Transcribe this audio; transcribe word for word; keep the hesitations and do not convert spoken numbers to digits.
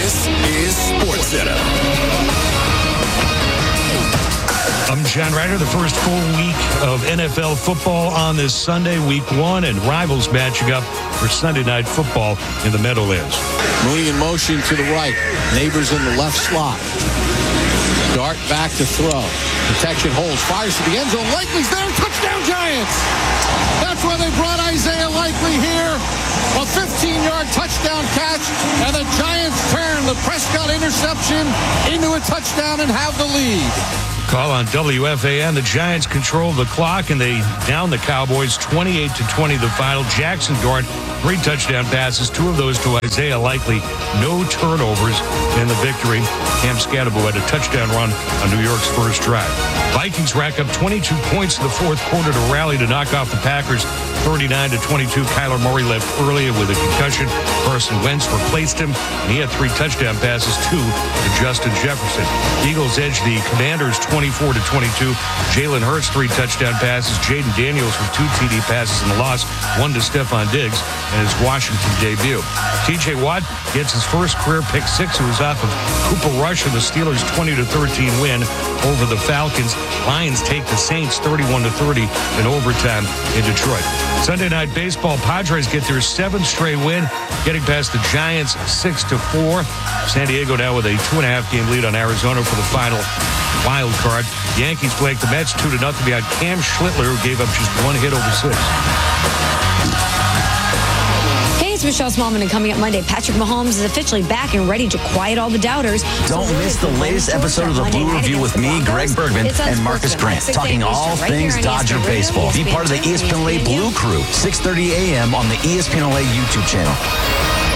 This is SportsCenter. I'm John Ryder. The first full week of N F L football on this Sunday, week one, and rivals matching up for Sunday night football in the Meadowlands. Mooney in motion to the right. Neighbors in the left slot. Dart back to throw. Protection holds. Fires to the end zone. Likely's there. Touchdown Giants. That's why they brought Isaiah Likely here. A fifteen-yard touchdown catch, and the Giants turn the Prescott interception into a touchdown and have the lead. Call on W F A N. The Giants control the clock, and they down the Cowboys twenty-eight to twenty. The final. Jackson Dart, three touchdown passes, two of those to Isaiah Likely. No turnovers in the victory. Cam Scatterbo had a touchdown run on New York's first drive. Vikings rack up twenty-two points in the fourth quarter to rally to knock off the Packers thirty-nine to twenty-two. Kyler Murray left earlier with a concussion. Carson Wentz replaced him, and he had three touchdown passes, two to Justin Jefferson. Eagles edged the Commanders twenty-four to twenty-two. Jalen Hurts, three touchdown passes. Jaden Daniels with two T D passes in the loss, one to Stephon Diggs and his Washington debut. T J Watt gets his first career pick six. It was off of Cooper Rush of the Steelers' twenty to thirteen win over the Falcons. Lions take the Saints thirty-one to thirty in overtime in Detroit. Sunday night baseball, Padres get their seventh straight win, getting past the Giants six to four. San Diego now with a two and a half game lead on Arizona for the final wild card. Yankees blank the Mets two to nothing behind Cam Schlittler, who gave up just one hit over six. It's Michelle Smallman, and coming up Monday, Patrick Mahomes is officially back and ready to quiet all the doubters. Don't miss the latest episode of the Blue Review with me, Greg Bergman, and Marcus Grant, talking all things Dodger baseball. Be part of the E S P N L A Blue Crew, six thirty a.m. on the E S P N L A YouTube channel.